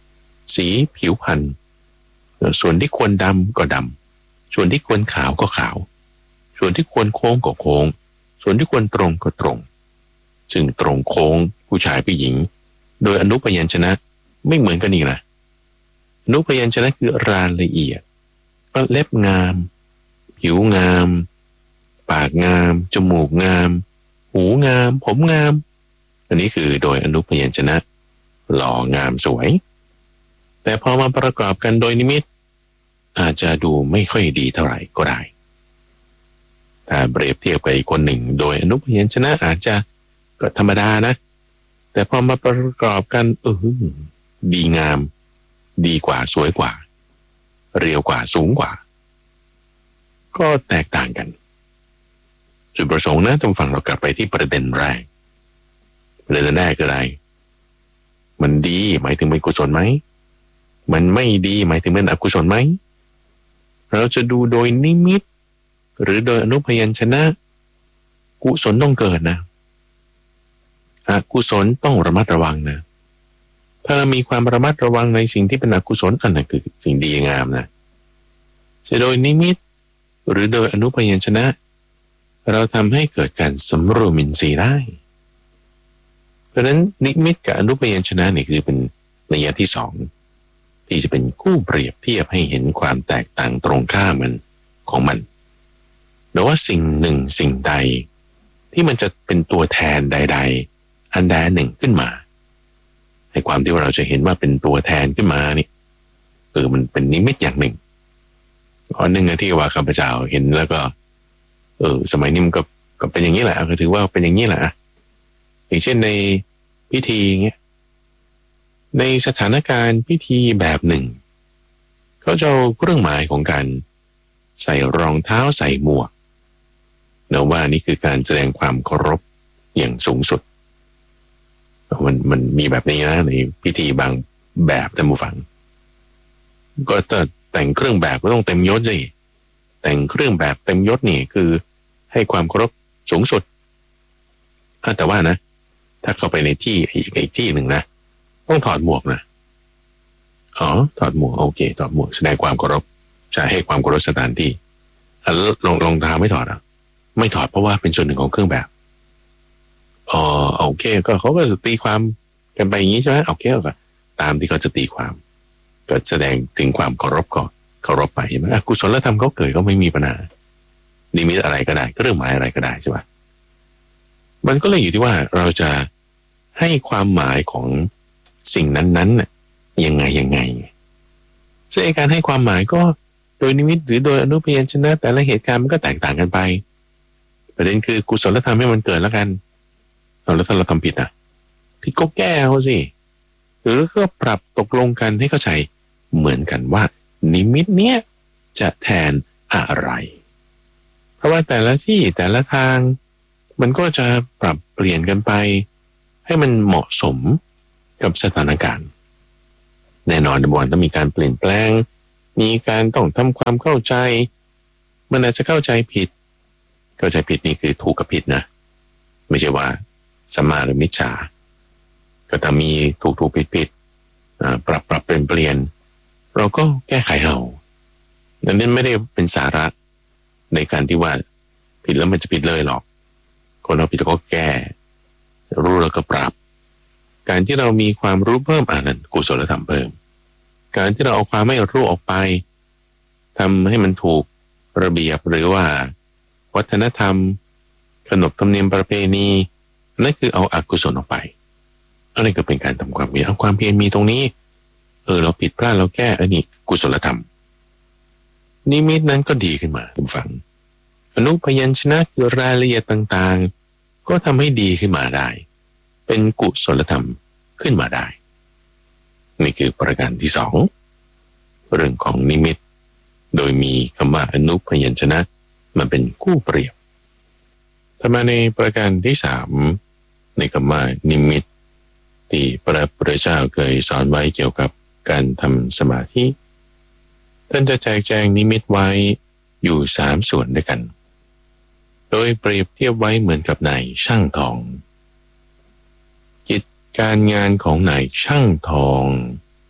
สีผิวพรรณส่วนที่ควรดำก็ดำส่วนที่ควรขาวก็ขาวส่วนที่ควรโค้งก็โค้งส่วนที่ควรตรงก็ตรงซึ่งตรงโค้งผู้ชายผู้หญิงโดยอนุพยัญชนะไม่เหมือนกันอีกนะอนุพยัญชนะคือรายละเอียดเล็บงามผิวงามปากงามจมูกงามหูงามผมงามอันนี้คือโดยอนุพยัญชนะหล่องามสวยแต่พอมาประกอบกันโดยนิมิตอาจจะดูไม่ค่อยดีเท่าไหร่ก็ได้ถ้าเปรียบเทียบกับอีกคนหนึ่งโดยอนุพยัญชนะอาจจะก็ธรรมดานะแต่พอมาประกอบกันเออดีงามดีกว่าสวยกว่าเรียวกว่าสูงกว่าก็แตกต่างกันจุดประสงค์นะต้องฟังเรากลับไปที่ประเด็นแรกประเด็นแรกคืออะไรมันดีหมายถึงเป็นกุศลไหมมันไม่ดีหมายถึงเป็นอกุศลไหมเราจะดูโดยนิมิตหรือโดยอนุพยัญชนะกุศลต้องเกิดนะอกุศลต้องระมัดระวังนะถ้าเรามีความระมัดระวังในสิ่งที่เป็นอกุศลอันนั้นคือสิ่งดีงามนะจะโดยนิมิตหรือโดยอนุพยัญชนะเราทำให้เกิดการสำรวมอินทรีย์ได้เพราะฉะนั้นนิมิตกับอนุพยัญชนะนี่คือเป็นนัยยะที่สองที่จะเป็นคู่เปรียบเทียบให้เห็นความแตกต่างตรงข้ามมันของมันหรือว่าสิ่งหนึ่งสิ่งใดที่มันจะเป็นตัวแทนใดๆอันใดหนึ่งขึ้นมาในความที่ว่าเราจะเห็นว่าเป็นตัวแทนขึ้นมานี่เออมันเป็นนิมิตอย่างหนึ่งอันหนึ่งที่ว่าข้าพเจ้าเห็นแล้วก็เออสมัยนี้มันก็ก็เป็นอย่างนี้แหละก็ถือว่าเป็นอย่างนี้แหละอย่างเช่นในพิธีเงี้ยในสถานการณ์พิธีแบบหนึ่งเขาจะเอาเครื่องหมายของการใส่รองเท้าใส่หมวกนะว่านี่คือการแสดงความเคารพอย่างสูงสุดมันมันมีแบบนี้นะในพิธีบางแบบท่านผู้ฟังก็แต่งเครื่องแบบก็ต้องเต็มยศสิแต่งเครื่องแบบเต็มยศนี่คือให้ความเคารพสูงสุดแต่ว่านะถ้าเข้าไปในที่อีกอีกที่หนึ่งนะต้องถอดหมวกนะอ๋อถอดหมวกโอเคถอดหมวกแสดงความเคารพจะให้ความเคารพสถานที่รองรองเท้าไม่ถอดอ่ะไม่ถอดเพราะว่าเป็นส่วนหนึ่งของเครื่องแบบอ๋อโอเคก็เขาก็จะตีความกันไปอย่างนี้ใช่ไหมโอเคก็ตามที่เขาจะตีความก็แสดงถึงความเคารพก็เคารพไปใช่ไหมกุศลธรรมเขาเกิดก็ไม่มีปัญหานิมิตอะไรก็ได้ก็เรื่องหมายอะไรก็ได้ใช่ไหมมันก็เลยอยู่ที่ว่าเราจะให้ความหมายของสิ่งนั้นๆน่ะยังไงยังไงซึ่งการให้ความหมายก็โดยนิมิตหรือโดยอนุพยัญชนะแต่ละเหตุการณ์มันก็แตกต่างกันไปประเด็นคือกุศลธรรมให้มันเกิดแล้วกันเอาแล้วถ้าเราทำผิดอ่ะผิดก็แก้เอาสิหรือก็ปรับตกลงกันให้เข้าใจเหมือนกันว่านิมิตเนี้ยจะแทนอะไรเพราะว่าแต่ละที่แต่ละทางมันก็จะปรับเปลี่ยนกันไปให้มันเหมาะสมกับสถานการณ์แน่นอนในวันต้องมีการเปลี่ยนแปลงมีการต้องทำความเข้าใจมันอาจจะเข้าใจผิดเข้าใจผิดนี่คือถูกกับผิดนะไม่ใช่ว่าสัมมาหรือมิจฉาก็ถ้ามีถูกถูกผิดผิดปรับปรับเปลี่ยนเปลี่ยนเราก็แก้ไขเอาดังนั้นไม่ได้เป็นสาระในการที่ว่าผิดแล้วมันจะผิดเลยหรอกคนเราผิดก็แก้รู้แล้วก็ปรับการที่เรามีความรู้เพิ่มอ่านั้นกุศลธรรมเพิ่มการที่เราเอาความไม่รู้ออกไปทำให้มันถูกระเบียบหรือว่าวัฒนธรรมขนบธรรมเนียมประเพณีนั่นคือเอาอกุศลออกไปอันนี้ก็เป็นการทำความเพียรเอาความเพียรมีตรงนี้เออเราผิดพลาดเราแก้อันนี้กุศลธรรมนิมิตนั้นก็ดีขึ้นมาคุณฟังอนุพยัญชนะคือรายละเอียดต่างๆก็ทำให้ดีขึ้นมาได้เป็นกุศลธรรมขึ้นมาได้นี่คือประการที่สองเรื่องของนิมิตโดยมีคำว่าอนุพยัญชนะมันเป็นคู่เปรียบต่อมาในประการที่สามในคำว่านิมิตที่พระพุทธเจ้าเคยสอนไว้เกี่ยวกับการทำสมาธิท่านจะแจกแจงนิมิตไว้อยู่สามส่วนด้วยกันโดยเปรียบเทียบไว้เหมือนกับนายช่างทองกิจการงานของนายช่างทอง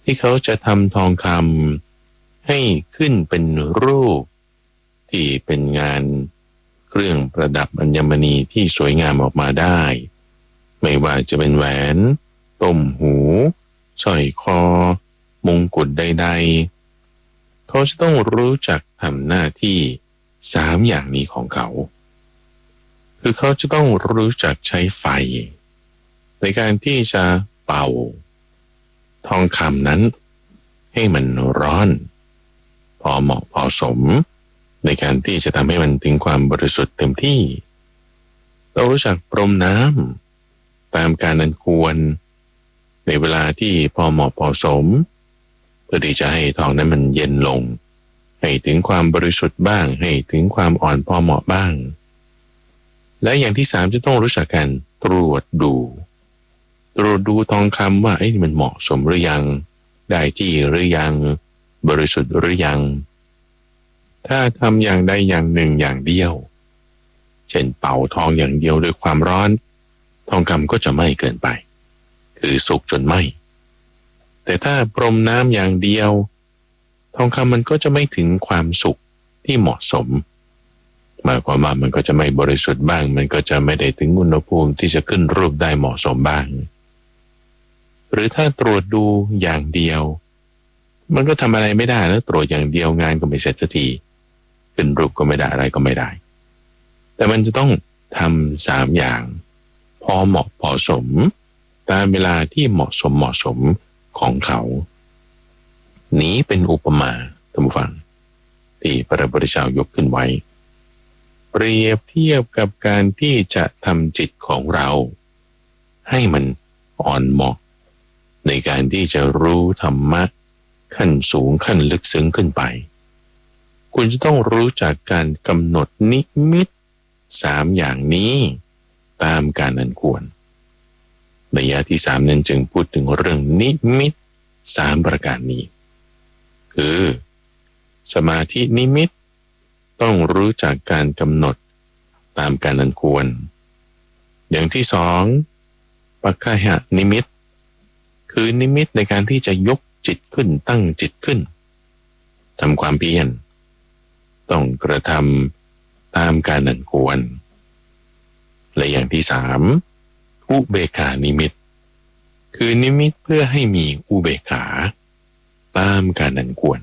ที่เขาจะทำทองคำให้ขึ้นเป็นรูปที่เป็นงานเครื่องประดับอัญมณีที่สวยงามออกมาได้ไม่ว่าจะเป็นแหวนต้มหูสร้อยคอมงกุฎใดๆเขาจะต้องรู้จักทำหน้าที่สามอย่างนี้ของเขาคือเขาจะต้องรู้จักใช้ไฟในการที่จะเป่าทองคำนั้นให้มันร้อนพอเหมาะพอสมในการที่จะทำให้มันถึงความบริสุทธิ์เต็มที่เรารู้จักพรมน้ำตามการอันควรในเวลาที่พอเหมาะพอสมเพื่อที่จะให้ทองนั้นมันเย็นลงให้ถึงความบริสุทธิ์บ้างให้ถึงความอ่อนพอเหมาะบ้างและอย่างที่สามจะต้องรู้จักการตรวจดูตรวจดูทองคำว่าไอ้นี่มันเหมาะสมหรือยังได้ที่หรือยังบริสุทธิ์หรือยังถ้าทำอย่างใดอย่างหนึ่งอย่างเดียวเช่นเป่าทองอย่างเดียวด้วยความร้อนทองคำก็จะไหม้เกินไปคือสุกจนไหม้แต่ถ้าพรมน้ำอย่างเดียวทองคำมันก็จะไม่ถึงความสุกที่เหมาะสมหมายความว่ามันก็จะไม่บริสุทธิ์บ้างมันก็จะไม่ได้ถึงอุณหภูมิที่จะขึ้นรูปได้เหมาะสมบ้างหรือถ้าตรวจดูอย่างเดียวมันก็ทำอะไรไม่ได้แล้วตรวจอย่างเดียวงานก็ไม่เสร็จสักทีขึ้นรูปก็ไม่ได้อะไรก็ไม่ได้แต่มันจะต้องทำสามอย่างพอเหมาะพอสมตามเวลาที่เหมาะสมเหมาะสมของเขานี้เป็นอุปมาท่านผู้ฟังที่พระพุทธเจ้ายกขึ้นไว้เปรียบเทียบกับการที่จะทำจิตของเราให้มันอ่อนเหมาะในการที่จะรู้ธรรมะขั้นสูงขั้นลึกซึ้งขึ้นไปคุณจะต้องรู้จักการกำหนดนิมิตสามอย่างนี้ตามการอันควรในยะที่สามนั้นจึงพูดถึงเรื่องนิมิตสามประการนี้คือสมาธินิมิตต้องรู้จักการกำหนดตามการอันควรอย่างที่สองปัคคหะนิมิตคือนิมิตในการที่จะยกจิตขึ้นตั้งจิตขึ้นทำความเพียรต้องกระทำตามการอันควรและอย่างที่สามอุเบกขานิมิตคือนิมิตเพื่อให้มีอุเบกขาตามการอันควร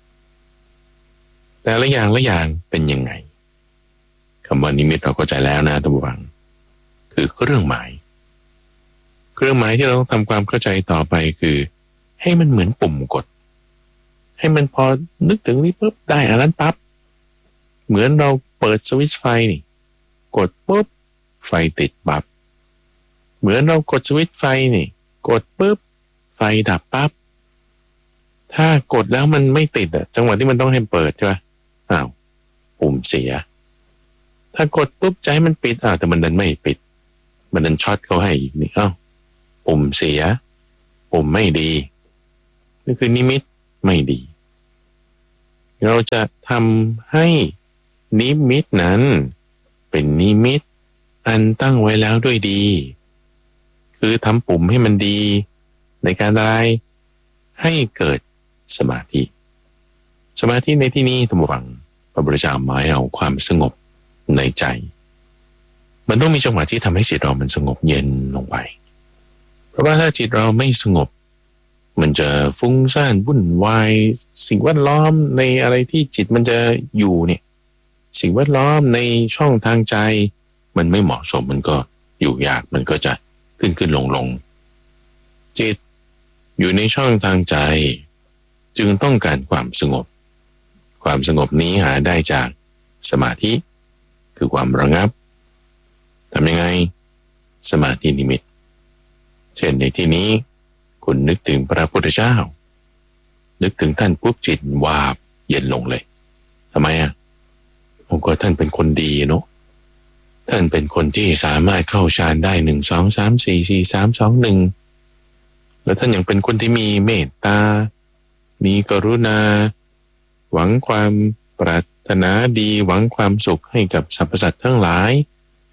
แต่ละอย่างละอย่างเป็นยังไงคำว่านิมิตเราเข้าใจแล้วนะท่านผู้ฟังคือเครื่องหมายเครื่องหมายที่เราต้องทำความเข้าใจต่อไปคือให้มันเหมือนปุ่มกดให้มันพอนึกถึงนี้ปุ๊บได้อันนั้นปั๊บเหมือนเราเปิดสวิตช์ไฟนี่กดปุ๊บไฟติดปั๊บเหมือนเรากดสวิตช์ไฟนี่กดปุ๊บไฟดับปั๊บถ้ากดแล้วมันไม่ติดอะจังหวะที่มันต้องให้เปิดใช่ไหมอ้าวปุ่มเสียถ้ากดปุ๊บใจมันปิดอ้าวแต่มันดันไม่ปิดมันดันช็อตเขาให้อีกนี่อ้าวปุ่มเสียปุ่มไม่ดีนี่คือนิมิตไม่ดีเราจะทำให้นิมิตนั้นเป็นนิมิตอันตั้งไว้แล้วด้วยดีคือทำปุ่มให้มันดีในการได้ให้เกิดสมาธิสมาธิในที่นี้ท่านผู้ฟังพระพุทธเจ้าหมายเอาความสงบในใจมันต้องมีจังหวะที่ทำให้จิตเรามันสงบเย็นลงไปเพราะว่าถ้าจิตเราไม่สงบมันจะฟุ้งซ่านวุ่นวายสิ่งแวดล้อมในอะไรที่จิตมันจะอยู่เนี่ยสิ่งแวดล้อมในช่องทางใจมันไม่เหมาะสมมันก็อยู่ยากมันก็จะขึ้นขึ้นลงลงจิตอยู่ในช่องทางใจจึงต้องการความสงบความสงบนี้หาได้จากสมาธิคือความระงับทำยังไงสมาธินิมิตเช่นในที่นี้คุณนึกถึงพระพุทธเจ้านึกถึงท่านปุ๊บจิตวาบเย็นลงเลยทำไมอ่ะผมก็ท่านเป็นคนดีเนาะท่านเป็นคนที่สามารถเข้าฌานได้หนึ่งสองสามสี่สี่สามสองหนึ่งแล้วท่านยังเป็นคนที่มีเมตตามีกรุณาหวังความปรารถนาดีหวังความสุขให้กับสรรพสัตว์ทั้งหลาย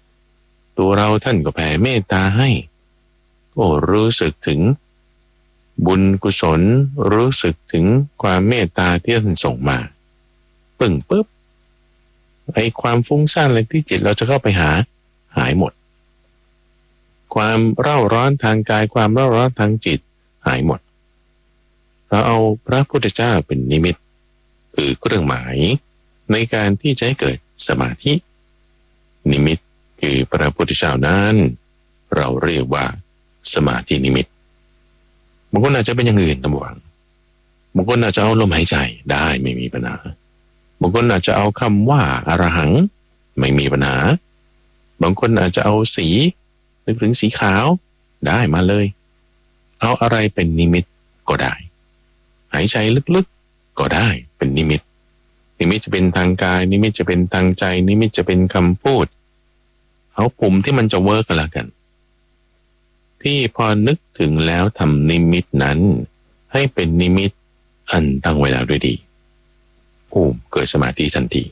ตัวเราท่านก็แผ่เมตตาให้โอ้รู้สึกถึงบุญกุศลรู้สึกถึงความเมตตาที่ท่านส่งมาปึ้งปุ๊บไอ้ความฟุ้งซ่านอะไรที่จิตเราจะเข้าไปหาหายหมดความเร่าร้อนทางกายความเร่าร้อนทางจิตหายหมดเราเอาพระพุทธเจ้าเป็นนิมิตคือเครื่องหมายในการที่จะให้เกิดสมาธินิมิตคือพระพุทธเจ้านั้นเราเรียกว่าสมาธินิมิตบางคนอาจจะเป็นอย่างอื่นนะบางบางคนอาจจะเอาลมหายใจได้ไม่มีปัญหาบางคนอาจจะเอาคำว่าอรหังไม่มีปัญหาบางคนอาจจะเอาสีนึกถึงสีขาวได้มาเลยเอาอะไรเป็นนิมิตก็ได้หายใจลึกๆก็ได้เป็นนิมิตนิมิตจะเป็นทางกายนิมิตจะเป็นทางใจนิมิตจะเป็นคำพูดเอาปุ่มที่มันจะเวิร์กกันละกันที่พอนึกถึงแล้วทำนิมิตนั้นให้เป็นนิมิตอันตั้งไว้แล้วด้วยดีปุ่มเกิดสมาธิทันที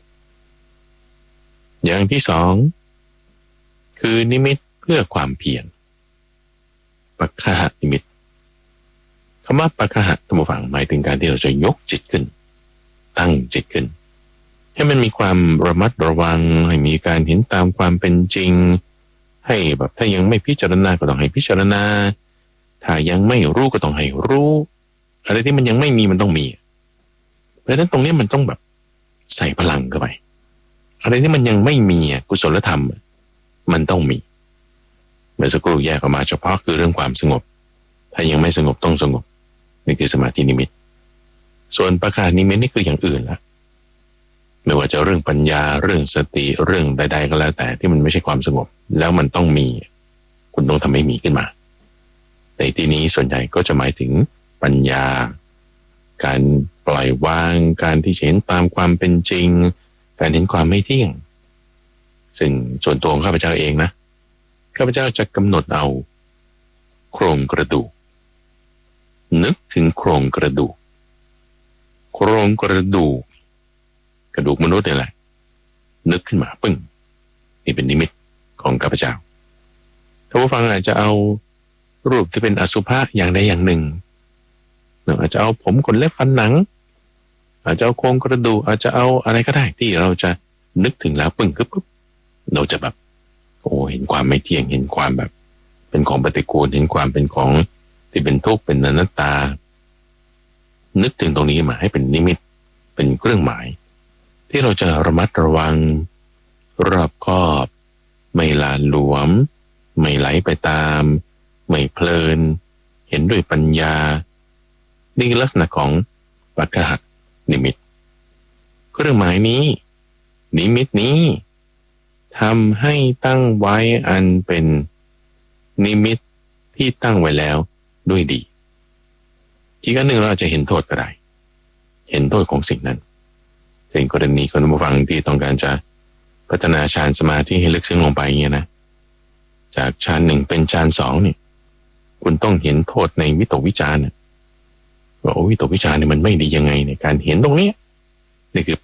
อย่างที่สองคือนิมิตเพื่อความเพียรปัคคะนิมิตคำว่าปัคคะท่านผู้ฟังหมายถึงการที่เราจะยกจิตขึ้นตั้งจิตขึ้นให้มันมีความระมัดระวังให้มีการเห็นตามความเป็นจริงให้แบบถ้ายังไม่พิจารณาก็ต้องให้พิจารณาถ้ายังไม่รู้ก็ต้องให้รู้อะไรที่มันยังไม่มีมันต้องมีเพราะฉะนั้นตรงนี้มันต้องแบบใส่พลังเข้าไปอะไรที่มันยังไม่มีกุศลธรรมมันต้องมีเมื่อสักครู่แยกออกมาเฉพาะคือเรื่องความสงบถ้ายังไม่สงบต้องสงบนี่คือสมาธินิมิตส่วนปัคคะนิมิตนี่คืออย่างอื่นละไม่ว่าจะเรื่องปัญญาเรื่องสติเรื่องใดๆก็แล้วแต่ที่มันไม่ใช่ความสงบแล้วมันต้องมีคุณต้องทำให้มีขึ้นมาในที่นี้ส่วนใหญ่ก็จะหมายถึงปัญญาการปล่อยวางการที่เห็นตามความเป็นจริงการเห็นความไม่เที่ยงซึ่งส่วนตัวของข้าพเจ้าเองนะข้าพเจ้าจะกำหนดเอาโครงกระดูกนึกถึงโครงกระดูกโครงกระดูกกระดูกมนุษย์นี่แหละนึกขึ้นมาปึ้งนี่เป็นนิมิตของข้าพเจ้าท่านผู้ฟังอาจจะเอารูปที่เป็นอสุภะอย่างใดอย่างหนึ่งอาจจะเอาผมขนเล็บฟันหนังอาจจะเอาโครงกระดูกอาจจะเอาอะไรก็ได้ที่เราจะนึกถึงแล้วปึ้งปุ๊บเราจะแบบโอ้เห็นความไม่เที่ยงเห็นความแบบเป็นของปฏิกูลเห็นความเป็นของที่เป็นทุกข์เป็นอนัตตานึกถึงตรงนี้มาให้เป็นนิมิตเป็นเครื่องหมายที่เราจะระมัดระวังรอบคอบไม่หลาหลวมไม่ไหลไปตามไม่เพลินเห็นด้วยปัญญานี่คือลักษณะของปัคคะนิมิตเครื่องหมายนี้นิมิตนี้ทำให้ตั้งไว้อันเป็นนิมิตที่ตั้งไว้แล้วด้วยดีอีกอันหนึ่งเราจะเห็นโทษก็ได้เห็นโทษของสิ่งนั้นเป็นกรณีคนผู้ฟังที่ต้องการจะพัฒนาฌานสมาธิให้ลึกซึ้งลงไปอย่างเงี้ยนะจากฌานหนึ่งเป็นฌานสองเนี่ยคุณต้องเห็นโทษในวิตกวิจารณ์ว่าโอ้วิตกวิจารณ์เนี่ยมันไม่ดียังไงในการเห็นตรงนี้นี่คือ